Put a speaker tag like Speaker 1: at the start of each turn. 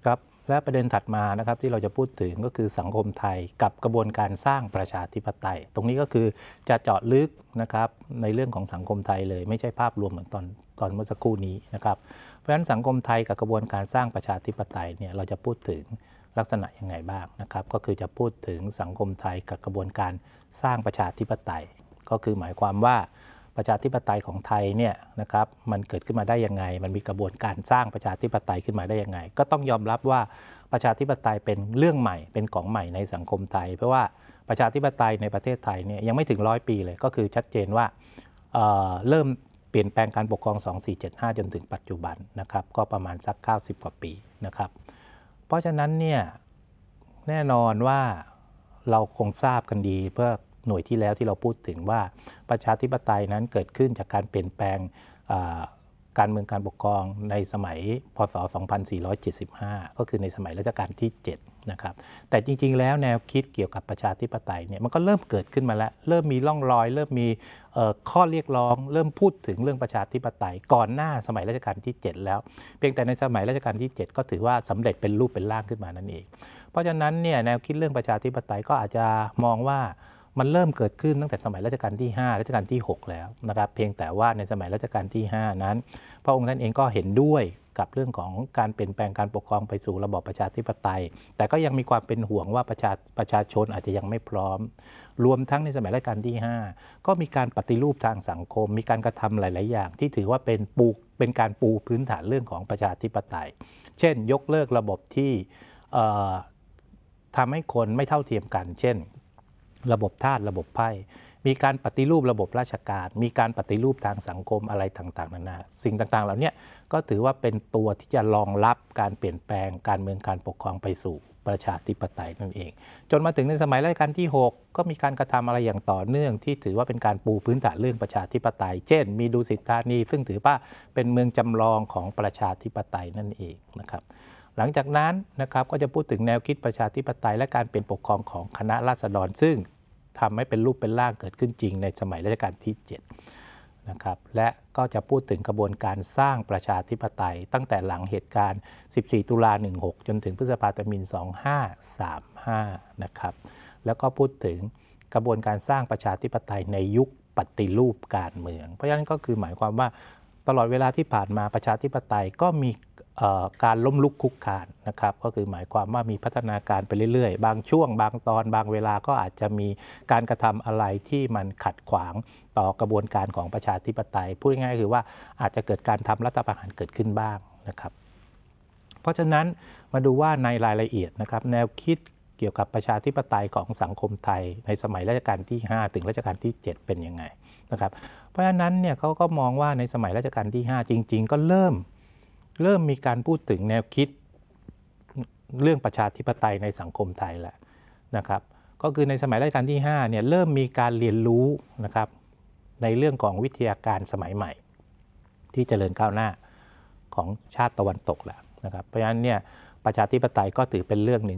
Speaker 1: ครับและประเด็นถัดมานะครับที่เราจะพูดถึงก็คือสังคมไทยกับกระบวนการสร้างประชาธิปไตยตรงนี้ก็คือจะเจาะลึกนะครับในเรื่องของสังคมไทยเลยไม่ใช่ภาพรวมเหมือนตอนเมื่อสักครู่นี้นะครับเพราะฉะนั้นสังคมไทยกับกระบวนการสร้างประชาธิปไตยเนี่ยเราจะพูดถึงลักษณะยังไงบ้างนะครับก็คือจะพูดถึงสังคมไทยกับกระบวนการสร้างประชาธิปไตยก็คือหมายความว่าประชาธิปไตยของไทยเนี่ยนะครับมันเกิดขึ้นมาได้ยังไงมันมีกระบวนการสร้างประชาธิปไตยขึ้นมาได้ยังไงก็ต้องยอมรับว่าประชาธิปไตยเป็นเรื่องใหม่เป็นของใหม่ในสังคมไทยเพราะว่าประชาธิปไตยในประเทศไทยเนี่ยยังไม่ถึง100 ปีเลยก็คือชัดเจนว่าเริ่มเปลี่ยนแปลงการปกครอง2475จนถึงปัจจุบันนะครับก็ประมาณสัก90 กว่าปีนะครับเพราะฉะนั้นเนี่ยแน่นอนว่าเราคงทราบกันดีเพื่อหน่วยที่แล้วที่เราพูดถึงว่าประชาธิปไตยนั้นเกิดขึ้นจากการเปลี่ยนแปลงการเมืองการปกครองในสมัยพศ2475ก็คือในสมัยรัชกาลที่7นะครับแต่จริงๆแล้วแนวคิดเกี่ยวกับประชาธิปไตยเนี่ยมันก็เริ่มเกิดขึ้นมาแล้วเริ่มมีร่องรอยเริ่มมีข้อเรียกร้องเริ่มพูดถึงเรื่องประชาธิปไตยก่อนหน้าสมัยรัชกาลที่7แล้วเพียงแต่ในสมัยรัชกาลที่7ก็ถือว่าสำเร็จเป็นรูปเป็นร่างขึ้นมานั่นเองเพราะฉะนั้นเนี่ยแนวคิดเรื่องประชาธิปไตยก็อาจจะมองว่ามันเริ่มเกิดขึ้นตั้งแต่สมัยรัชกาลที่5รัชกาลที่6แล้วนะครับเพียงแต่ว่าในสมัยรัชกาลที่5นั้นพระองค์ท่านเองก็เห็นด้วยกับเรื่องของการเปลี่ยนแปลงการปกครองไปสู่ระบอบประชาธิปไตยแต่ก็ยังมีความเป็นห่วงว่าประชาชนอาจจะยังไม่พร้อมรวมทั้งในสมัยรัชกาลที่5ก็มีการปฏิรูปทางสังคมมีการกระทำหลายๆอย่างที่ถือว่าเป็นการปูพื้นฐานเรื่องของประชาธิปไตยเช่นยกเลิกระบบที่ทำให้คนไม่เท่าเทียมกันเช่นระบบทาสระบบไพ่มีการปฏิรูประบบราชการมีการปฏิรูปทางสังคมอะไรต่างๆนานาสิ่งต่างๆเหล่านี้ก็ถือว่าเป็นตัวที่จะรองรับการเปลี่ยนแปลงการเมืองการปกครองไปสู่ประชาธิปไตยนั่นเองจนมาถึงในสมัยรัชกาลที่6ก็มีการกระทำอะไรอย่างต่อเนื่องที่ถือว่าเป็นการปูพื้นฐานเรื่องประชาธิปไตยเช่นมีดุสิตธานีซึ่งถือว่าเป็นเมืองจำลองของประชาธิปไตยนั่นเองนะครับหลังจากนั้นนะครับก็จะพูดถึงแนวคิดประชาธิปไตยและการเปลี่ยนปกครองของคณะราษฎรซึ่งทำให้เป็นรูปเป็นร่างเกิดขึ้นจริงในสมัยรัชกาลที่7นะครับและก็จะพูดถึงกระบวนการสร้างประชาธิปไตยตั้งแต่หลังเหตุการณ์14 ตุลา 16จนถึงพฤษภาธมิฬ 2535นะครับแล้วก็พูดถึงกระบวนการสร้างประชาธิปไตยในยุคปฏิรูปการเมืองเพราะฉะนั้นก็คือหมายความว่าตลอดเวลาที่ผ่านมาประชาธิปไตยก็มีการล้มลุกคลุกคลานนะครับก็คือหมายความว่ามีพัฒนาการไปเรื่อยๆบางช่วงบางตอนบางเวลาก็อาจจะมีการกระทำอะไรที่มันขัดขวางต่อกระบวนการของประชาธิปไตยพูดง่ายๆคือว่าอาจจะเกิดการทำรัฐประหารเกิดขึ้นบ้างนะครับเพราะฉะนั้นมาดูว่าในรายละเอียดนะครับแนวคิดเกี่ยวกับประชาธิปไตยของสังคมไทยในสมัยรัชกาลที่5ถึงรัชกาลที่7เป็นยังไงนะครับเพราะฉะนั้นเนี่ยเขาก็มองว่าในสมัยรัชกาลที่5จริงๆก็เริ่มมีการพูดถึงแนวคิดเรื่องประชาธิปไตยในสังคมไทยแหละนะครับก็คือในสมัยรัชกาลที่5เนี่ยเริ่มมีการเรียนรู้นะครับในเรื่องของวิทยาการสมัยใหม่ที่เจริญก้าวหน้าของชาติตะวันตกแล้วนะครับเพราะฉะนั้นเนี่ยประชาธิปไตยก็ถือเป็นเรื่องหนึ่ง